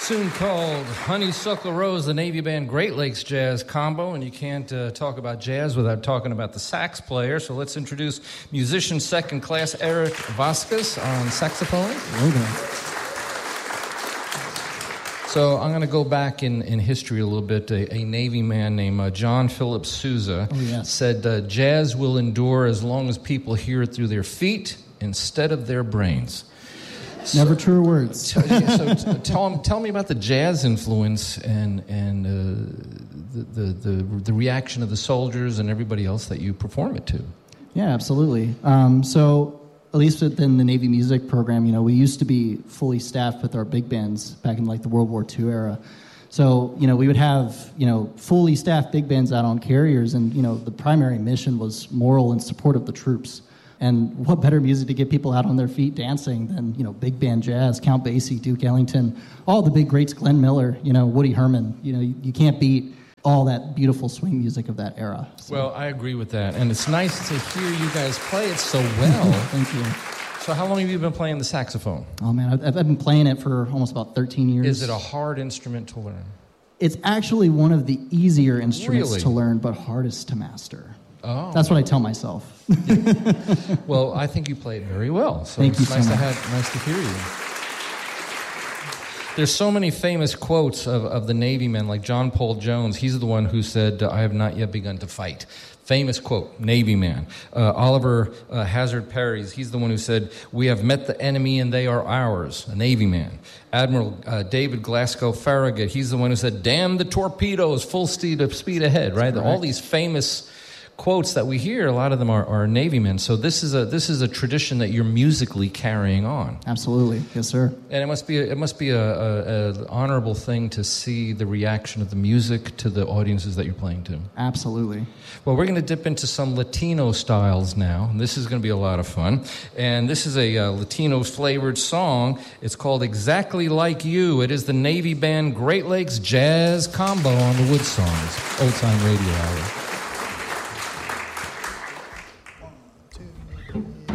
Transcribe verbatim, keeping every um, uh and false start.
Tune called Honeysuckle Rose, the Navy Band Great Lakes Jazz Combo, and you can't uh, talk about jazz without talking about the sax player, so let's introduce musician second class Eric Vasquez on saxophone. So I'm going to go back in, in history a little bit. A, a Navy man named uh, John Philip Sousa oh, yes. said, uh, jazz will endure as long as people hear it through their feet instead of their brains. Never so, truer words. so t- tell, tell me about the jazz influence and and uh, the, the the the reaction of the soldiers and everybody else that you perform it to. Yeah, absolutely. Um, so at least within the Navy music program, you know, we used to be fully staffed with our big bands back in like the World War Two era. So, you know, we would have, you know, fully staffed big bands out on carriers, and, you know, the primary mission was moral and support of the troops. And what better music to get people out on their feet dancing than, you know, big band jazz, Count Basie, Duke Ellington, all the big greats, Glenn Miller, you know, Woody Herman. You know, you, you can't beat all that beautiful swing music of that era. So. Well, I agree with that. And it's nice to hear you guys play it so well. Thank you. So how long have you been playing the saxophone? Oh, man, I've, I've been playing it for almost about thirteen years. Is it a hard instrument to learn? It's actually one of the easier instruments Really? to learn, but hardest to master. Oh. That's what I tell myself. Well, I think you played very well. So Thank it's you so nice much. to have, nice to hear you. There's so many famous quotes of, of the Navy men, like John Paul Jones. He's the one who said, I have not yet begun to fight. Famous quote, Navy man. Uh, Oliver uh, Hazard Perry's, he's the one who said, we have met the enemy and they are ours, a Navy man. Admiral uh, David Glasgow Farragut, he's the one who said, damn the torpedoes, full speed, speed ahead, right? Correct. All these famous quotes that we hear, a lot of them are, are Navy men. So this is a this is a tradition that you're musically carrying on. Absolutely, yes, sir. And it must be a, it must be a, a, a honorable thing to see the reaction of the music to the audiences that you're playing to. Absolutely. Well, we're going to dip into some Latino styles now, and this is going to be a lot of fun. And this is a uh, Latino flavored song. It's called Exactly Like You. It is the Navy Band Great Lakes Jazz Combo on the Wood Songs, Old Time Radio Hour.